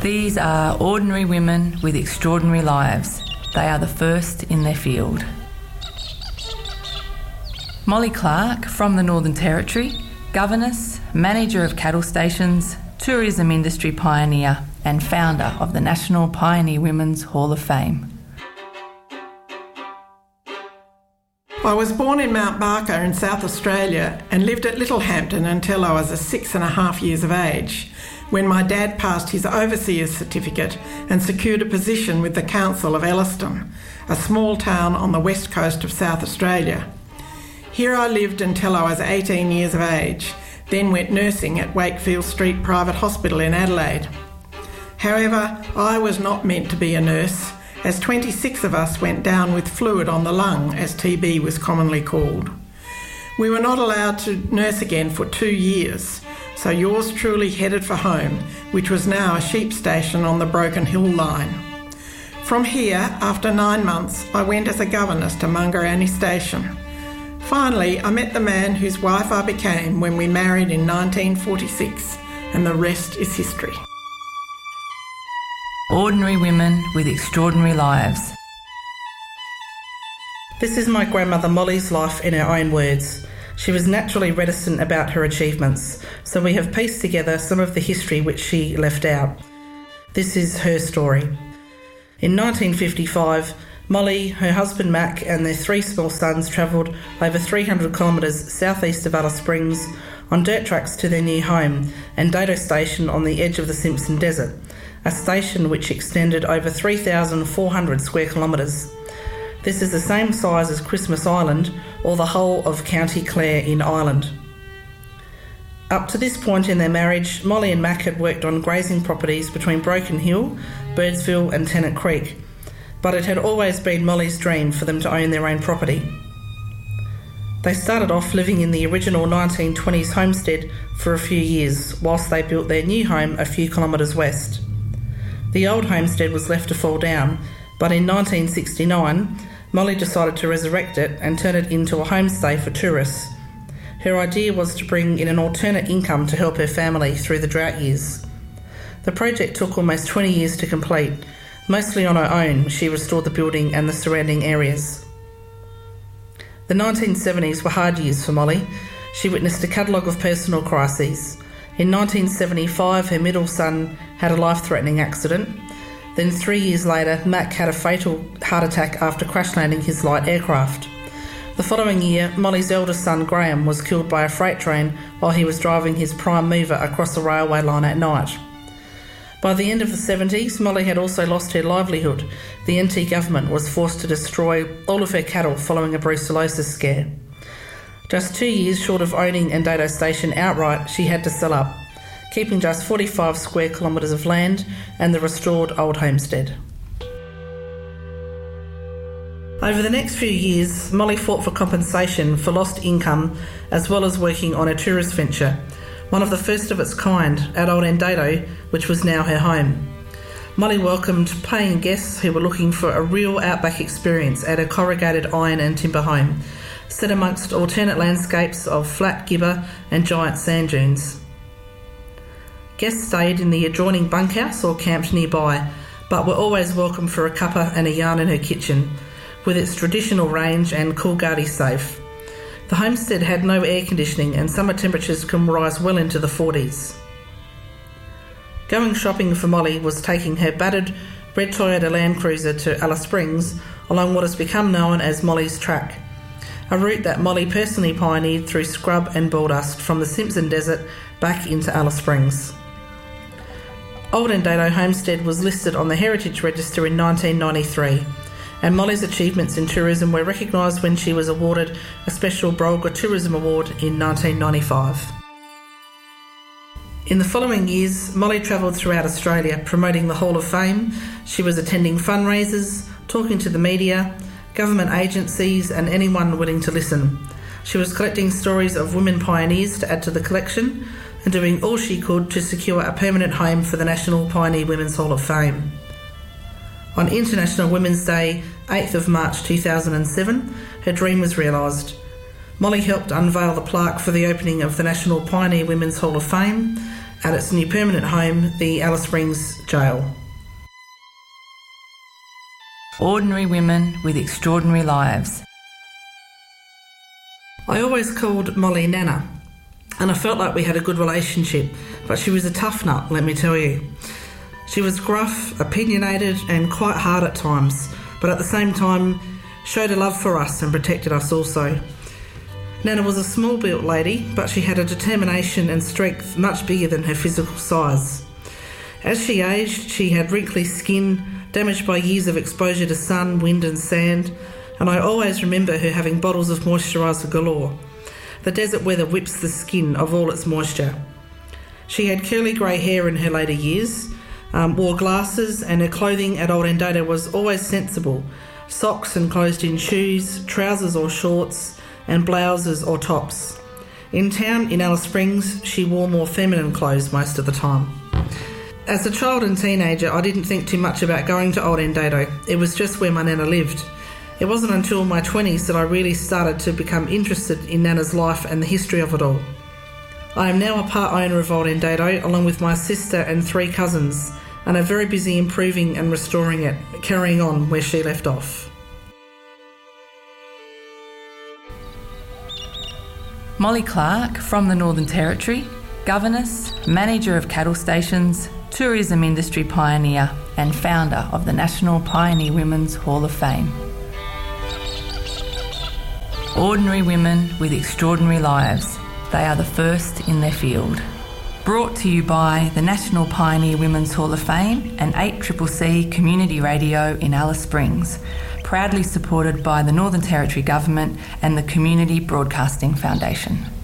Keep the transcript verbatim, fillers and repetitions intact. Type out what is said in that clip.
These are ordinary women with extraordinary lives. They are the first in their field. Molly Clark from the Northern Territory, governess, manager of cattle stations, tourism industry pioneer and founder of the National Pioneer Women's Hall of Fame. I was born in Mount Barker in South Australia and lived at Littlehampton until I was a six and a half years of age, when my dad passed his overseer's certificate and secured a position with the Council of Elliston, a small town on the west coast of South Australia. Here I lived until I was eighteen years of age, then went nursing at Wakefield Street Private Hospital in Adelaide. However, I was not meant to be a nurse, as twenty-six of us went down with fluid on the lung, as T B was commonly called. We were not allowed to nurse again for two years, so yours truly headed for home, which was now a sheep station on the Broken Hill line. From here, after nine months, I went as a governess to Mungarani Station. Finally, I met the man whose wife I became when we married in nineteen forty-six, and the rest is history. Ordinary women with extraordinary lives. This is my grandmother Molly's life in her own words. She was naturally reticent about her achievements, so we have pieced together some of the history which she left out. This is her story. In nineteen fifty-five, Molly, her husband Mac and their three small sons travelled over three hundred kilometres southeast of Alice Springs on dirt tracks to their new home and data station on the edge of the Simpson Desert, a station which extended over three thousand four hundred square kilometres. This is the same size as Christmas Island or the whole of County Clare in Ireland. Up to this point in their marriage, Molly and Mac had worked on grazing properties between Broken Hill, Birdsville and Tennant Creek, but it had always been Molly's dream for them to own their own property. They started off living in the original nineteen twenties homestead for a few years whilst they built their new home a few kilometres west. The old homestead was left to fall down, but in nineteen sixty-nine, Molly decided to resurrect it and turn it into a homestay for tourists. Her idea was to bring in an alternate income to help her family through the drought years. The project took almost twenty years to complete. Mostly on her own, she restored the building and the surrounding areas. The nineteen seventies were hard years for Molly. She witnessed a catalogue of personal crises. In nineteen seventy-five, her middle son had a life-threatening accident. Then three years later, Mac had a fatal heart attack after crash landing his light aircraft. The following year, Molly's eldest son Graham was killed by a freight train while he was driving his prime mover across a railway line at night. By the end of the seventies, Molly had also lost her livelihood. The N T government was forced to destroy all of her cattle following a brucellosis scare. Just two years short of owning Endado Station outright, she had to sell up, keeping just forty-five square kilometres of land and the restored old homestead. Over the next few years, Molly fought for compensation for lost income as well as working on a tourist venture, one of the first of its kind at Old Endado, which was now her home. Molly welcomed paying guests who were looking for a real outback experience at her corrugated iron and timber home, set amongst alternate landscapes of flat gibber and giant sand dunes. Guests stayed in the adjoining bunkhouse or camped nearby, but were always welcome for a cuppa and a yarn in her kitchen, with its traditional range and Coolgardie safe. The homestead had no air conditioning and summer temperatures can rise well into the forties. Going shopping for Molly was taking her battered red Toyota Land Cruiser to Alice Springs along what has become known as Molly's Track, a route that Molly personally pioneered through scrub and bulldust from the Simpson Desert back into Alice Springs. Old Endado Homestead was listed on the Heritage Register in nineteen ninety-three, and Molly's achievements in tourism were recognised when she was awarded a special Brolga Tourism Award in nineteen ninety-five. In the following years, Molly travelled throughout Australia promoting the Hall of Fame. She was attending fundraisers, talking to the media, government agencies and anyone willing to listen. She was collecting stories of women pioneers to add to the collection and doing all she could to secure a permanent home for the National Pioneer Women's Hall of Fame. On International Women's Day, eighth of March two thousand seven, her dream was realised. Molly helped unveil the plaque for the opening of the National Pioneer Women's Hall of Fame, at its new permanent home, the Alice Springs Jail. Ordinary women with extraordinary lives. I always called Molly Nana, and I felt like we had a good relationship, but she was a tough nut, let me tell you. She was gruff, opinionated, and quite hard at times, but at the same time showed a love for us and protected us also. Nana was a small-built lady, but she had a determination and strength much bigger than her physical size. As she aged, she had wrinkly skin, damaged by years of exposure to sun, wind and sand, and I always remember her having bottles of moisturiser galore. The desert weather whips the skin of all its moisture. She had curly grey hair in her later years, um, wore glasses, and her clothing at Old Endata was always sensible. Socks and closed-in shoes, trousers or shorts, and blouses or tops. In town, in Alice Springs, she wore more feminine clothes most of the time. As a child and teenager, I didn't think too much about going to Old Endata. It was just where my Nana lived. It wasn't until my twenties that I really started to become interested in Nana's life and the history of it all. I am now a part owner of Old Endata, along with my sister and three cousins, and are very busy improving and restoring it, carrying on where she left off. Molly Clark from the Northern Territory, governess, manager of cattle stations, tourism industry pioneer and founder of the National Pioneer Women's Hall of Fame. Ordinary women with extraordinary lives. They are the first in their field. Brought to you by the National Pioneer Women's Hall of Fame and eight C C C Community Radio in Alice Springs, proudly supported by the Northern Territory Government and the Community Broadcasting Foundation.